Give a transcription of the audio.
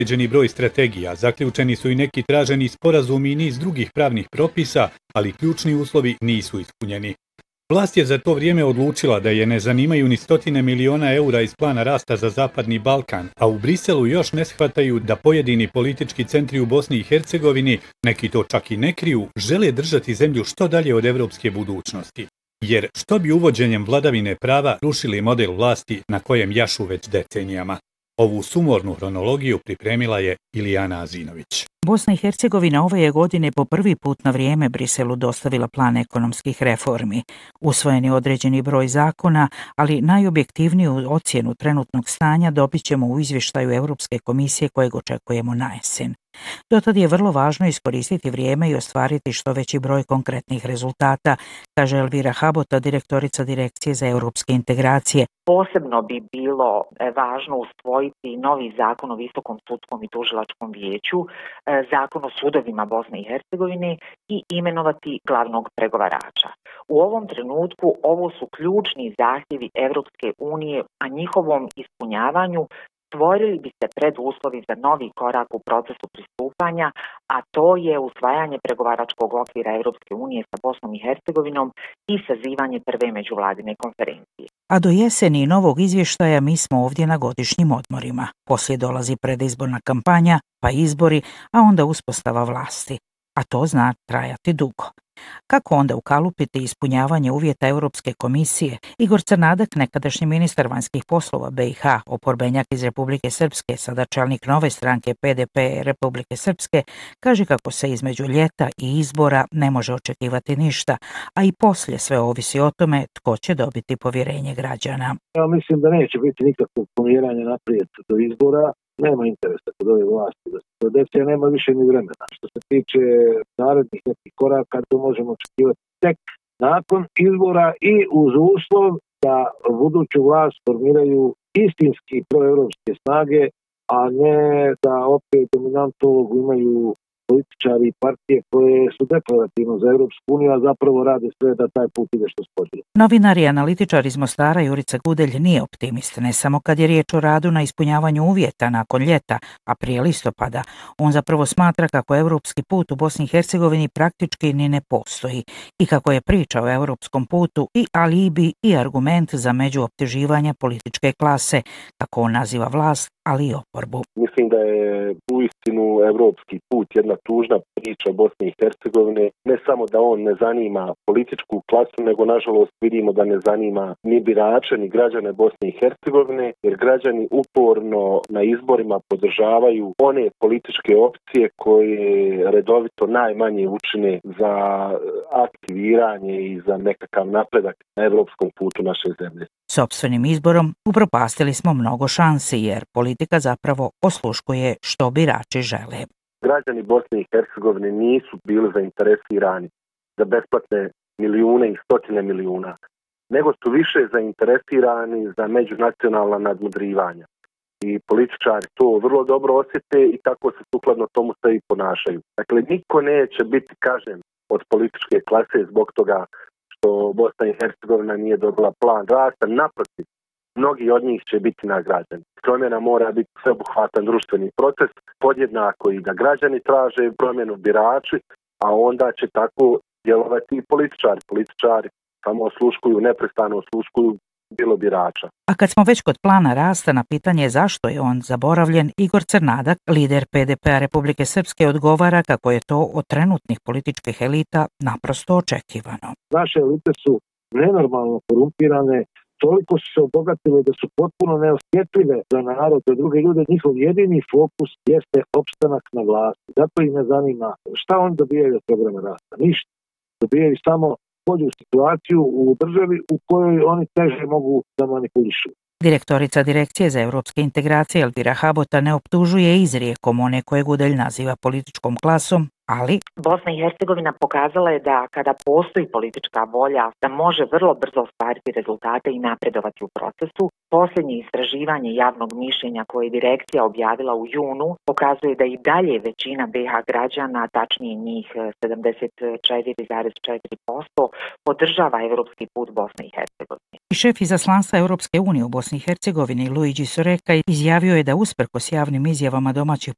Određeni broj strategija, zaključeni su i neki traženi sporazumi i niz drugih pravnih propisa, ali ključni uslovi nisu ispunjeni. Vlast je za to vrijeme odlučila da je ne zanimaju ni stotine miliona eura iz plana rasta za Zapadni Balkan, a u Briselu još ne shvataju da pojedini politički centri u Bosni i Hercegovini, neki to čak i ne kriju, žele držati zemlju što dalje od evropske budućnosti. Jer što bi uvođenjem vladavine prava rušili model vlasti na kojem jašu već decenijama? Ovu sumornu hronologiju pripremila je Ilijana Azinović. Bosna i Hercegovina ove je godine po prvi put na vrijeme Briselu dostavila plan ekonomskih reformi. Usvojen je određeni broj zakona, ali najobjektivniju ocjenu trenutnog stanja dobit ćemo u izvještaju Europske komisije kojeg očekujemo na jesen. Dotad je vrlo važno iskoristiti vrijeme i ostvariti što veći broj konkretnih rezultata, kaže Elvira Habota, direktorica Direkcije za europske integracije. Posebno bi bilo važno usvojiti novi zakon o Visokom sudskom i tužilačkom vijeću, zakon o sudovima Bosne i Hercegovine i imenovati glavnog pregovarača. U ovom trenutku ovo su ključni zahtjevi Europske unije, a njihovom ispunjavanju stvorili bi se preduslovi za novi korak u procesu pristupanja, a to je usvajanje pregovaračkog okvira Europske unije sa Bosnom i Hercegovinom i sazivanje prve međuvladine konferencije. A do jeseni novog izvještaja mi smo ovdje na godišnjim odmorima. Poslije dolazi predizborna kampanja, pa izbori, a onda uspostava vlasti. A to zna trajati dugo. Kako onda ukalupiti ispunjavanje uvjeta Europske komisije? Igor Crnadak, nekadašnji ministar vanjskih poslova BiH, oporbenjak iz Republike Srpske, sada čelnik nove stranke PDP Republike Srpske, kaže kako se između ljeta i izbora ne može očekivati ništa, a i poslije sve ovisi o tome tko će dobiti povjerenje građana. Ja mislim da neće biti nikakvog pomjeranja naprijed do izbora. Nema interesa kod ove vlasti da se to desi, a nema više ni vremena. Što se tiče narednih nekih koraka, to možemo očekivati tek nakon izbora i uz uslov da buduću vlast formiraju istinski proevropske snage, a ne da opet dominantnu ulogu imaju političari i partije koje su deklarativno za Europsku uniju, a zapravo rade sve da taj put ide što sporije. Novinar i analitičar iz Mostara Jurica Gudelj nije optimist, ne samo kad je riječ o radu na ispunjavanju uvjeta nakon ljeta, a prije listopada. On zapravo smatra kako europski put u Bosni i Hercegovini praktički ni ne postoji i kako je priča o europskom putu i alibi i argument za međuopteživanje političke klase, kako on naziva vlast, ali i oporbu. Mislim da je uistinu evropski put jedna tužna priča Bosne i Hercegovine. Ne samo da on ne zanima političku klasu, nego nažalost vidimo da ne zanima ni birače, ni građane Bosne i Hercegovine, jer građani uporno na izborima podržavaju one političke opcije koje redovito najmanje učine za aktiviranje i za nekakav napredak na evropskom putu naše zemlje. Sopstvenim izborom upropastili smo mnogo šansi jer politika zapravo osluškuje što birači žele. Građani Bosne i Hercegovine nisu bili zainteresirani za besplatne milijune i stotine milijuna, nego su više zainteresirani za međunacionalna nadmudrivanja. I političari to vrlo dobro osjete i tako se sukladno tomu se i ponašaju. Dakle, niko neće biti kažnjen od političke klase zbog toga što Bosna i Hercegovina nije dobila plan rasta. Naprotiv, mnogi od njih će biti nagrađeni. Promjena mora biti sveobuhvatan društveni proces, podjednako i da građani traže promjenu birači, a onda će tako djelovati i političari. Političari samo osluškuju, neprestano osluškuju bilo birača. A kad smo već kod plana rasta, na pitanje zašto je on zaboravljen, Igor Crnadak, lider PDP-a Republike Srpske, odgovara kako je to od trenutnih političkih elita naprosto očekivano. Naše elite su nenormalno korumpirane, toliko su se obogatile da su potpuno neosjetljive za narod, za druge ljude. Njihov jedini fokus jeste opstanak na vlasti. Zato ih ne zanima šta oni dobijaju od programa rasta. Ništa. Dobijaju samo bolju situaciju u državi u kojoj oni teže mogu da manipulišu. Direktorica Direkcije za europske integracije Elvira Habota ne optužuje izrijekom one koje Gudelj naziva političkom klasom, ali Bosna i Hercegovina pokazala je da kada postoji politička volja, da može vrlo brzo ostvariti rezultate i napredovati u procesu. Posljednje istraživanje javnog mišljenja koje je direkcija objavila u junu pokazuje da i dalje većina BiH građana, tačnije njih 74,4%, podržava evropski put Bosne i Hercegovine. Šef izaslanstva Europske unije u Bosni i Hercegovini Luigi Soreka izjavio je da usprkos javnim izjavama domaćih